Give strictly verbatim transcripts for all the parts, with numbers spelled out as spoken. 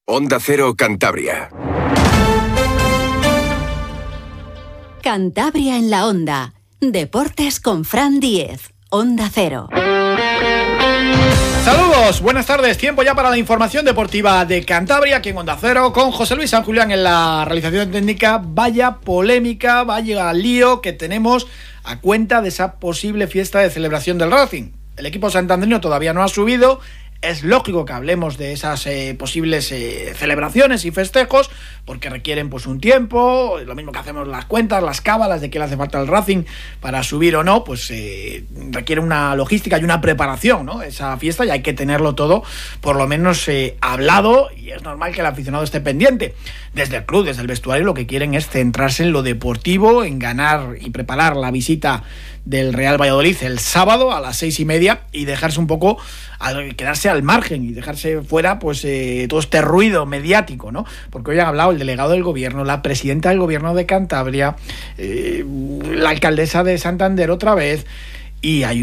Onda Cero Cantabria. Cantabria en la Onda. Deportes con Fran Díez. Onda Cero. Saludos, buenas tardes. Tiempo ya para la información deportiva de Cantabria, aquí en Onda Cero, con José Luis San Julián en la realización técnica. Vaya polémica, vaya lío que tenemos a cuenta de esa posible fiesta de celebración del Racing. El equipo santanderino todavía no ha subido. Es lógico que hablemos de esas eh, posibles eh, celebraciones y festejos, porque requieren pues un tiempo, lo mismo que hacemos las cuentas, las cábalas de qué le hace falta al Racing para subir o no, pues eh, requiere una logística y una preparación, ¿no? Esa fiesta, y hay que tenerlo todo por lo menos eh, hablado, y es normal que el aficionado esté pendiente. Desde el club, desde el vestuario, lo que quieren es centrarse en lo deportivo, en ganar y preparar la visita del Real Valladolid el sábado a las seis y media, y dejarse un poco, al, quedarse al margen y dejarse fuera pues eh, todo este ruido mediático, ¿no? Porque hoy ha hablado el delegado del gobierno, la presidenta del gobierno de Cantabria, eh, la alcaldesa de Santander otra vez, y hay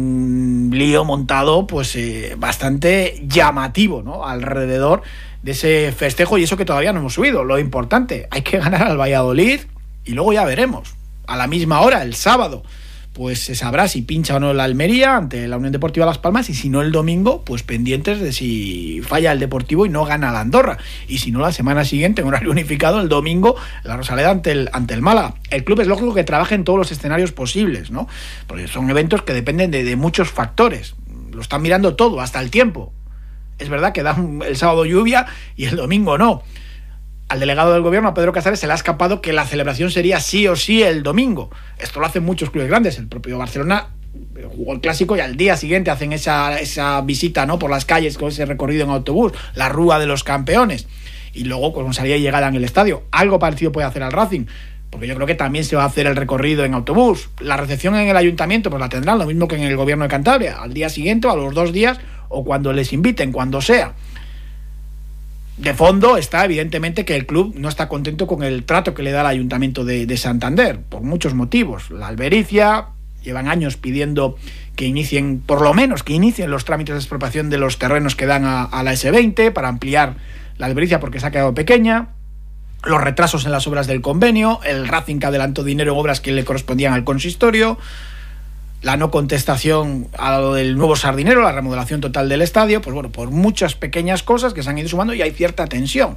un lío montado pues eh, bastante llamativo, ¿no? Alrededor de ese festejo, y eso que todavía no hemos subido. Lo importante, hay que ganar al Valladolid y luego ya veremos. A la misma hora, el sábado, pues se sabrá si pincha o no la Almería ante la Unión Deportiva Las Palmas, y si no el domingo, pues pendientes de si falla el Deportivo y no gana la Andorra, y si no la semana siguiente, en horario unificado, el domingo, la Rosaleda ante el, ante el Málaga. El club es lógico que trabaje en todos los escenarios posibles, ¿no? Porque son eventos que dependen de, de muchos factores. Lo están mirando todo, hasta el tiempo. Es verdad que da el sábado lluvia y el domingo no. Al delegado del gobierno, a Pedro Casares, se le ha escapado que la celebración sería sí o sí el domingo. Esto lo hacen muchos clubes grandes. El propio Barcelona jugó el Clásico y al día siguiente hacen esa, esa visita, ¿no?, por las calles con ese recorrido en autobús, la Rúa de los Campeones. Y luego con salida y llegada en el estadio. Algo parecido puede hacer al Racing, porque yo creo que también se va a hacer el recorrido en autobús. La recepción en el ayuntamiento pues la tendrán, lo mismo que en el gobierno de Cantabria, al día siguiente o a los dos días, o cuando les inviten, cuando sea. De fondo está evidentemente que el club no está contento con el trato que le da el Ayuntamiento de, de Santander, por muchos motivos. La albericia, llevan años pidiendo que inicien, por lo menos que inicien los trámites de expropiación de los terrenos que dan a, a la ese veinte para ampliar la albericia porque se ha quedado pequeña, los retrasos en las obras del convenio, el Racing que adelantó dinero en obras que le correspondían al consistorio, la no contestación a lo del nuevo Sardinero, la remodelación total del estadio. Pues bueno, por muchas pequeñas cosas que se han ido sumando, y hay cierta tensión.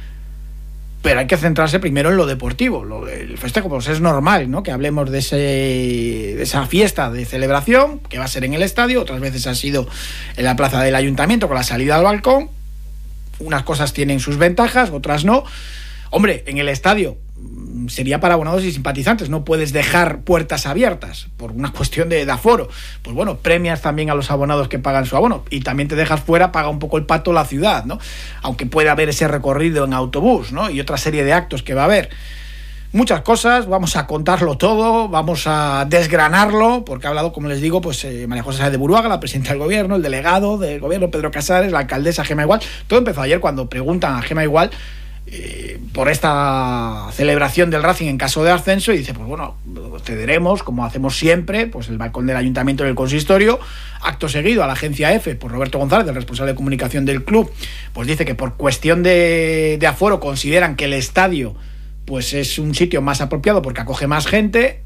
Pero hay que centrarse primero en lo deportivo, lo del festejo. Pues es normal, ¿no?, que hablemos de, ese, de esa fiesta de celebración, que va a ser en el estadio, otras veces ha sido en la plaza del ayuntamiento con la salida al balcón. Unas cosas tienen sus ventajas, otras no. Hombre, en el estadio sería para abonados y simpatizantes, no puedes dejar puertas abiertas por una cuestión de, de aforo. Pues bueno, premias también a los abonados que pagan su abono, y también te dejas fuera, paga un poco el pato la ciudad, ¿no? Aunque puede haber ese recorrido en autobús, ¿no?, y otra serie de actos que va a haber. Muchas cosas, vamos a contarlo todo, vamos a desgranarlo, porque ha hablado, como les digo, pues eh, María José de Buruaga, la presidenta del gobierno, el delegado del gobierno, Pedro Casares, la alcaldesa Gema Igual. Todo empezó ayer cuando preguntan a Gema Igual Eh, por esta celebración del Racing en caso de ascenso, y dice, pues bueno, cederemos, como hacemos siempre, pues el balcón del ayuntamiento del consistorio. Acto seguido a la agencia F, por Roberto González, el responsable de comunicación del club, pues dice que por cuestión de, de aforo consideran que el estadio pues es un sitio más apropiado porque acoge más gente.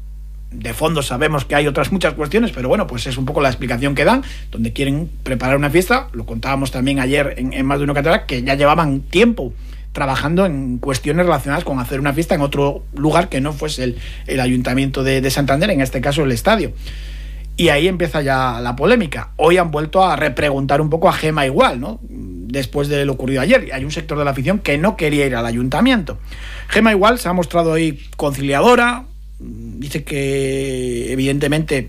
De fondo sabemos que hay otras muchas cuestiones, pero bueno, pues es un poco la explicación que dan, donde quieren preparar una fiesta. Lo contábamos también ayer en, en más de una cátedra, que ya llevaban tiempo trabajando en cuestiones relacionadas con hacer una fiesta en otro lugar que no fuese el, el Ayuntamiento de, de Santander, en este caso el estadio. Y ahí empieza ya la polémica. Hoy han vuelto a repreguntar un poco a Gema Igual, ¿no?, después de lo ocurrido ayer. Hay un sector de la afición que no quería ir al Ayuntamiento. Gema Igual se ha mostrado hoy conciliadora, dice que evidentemente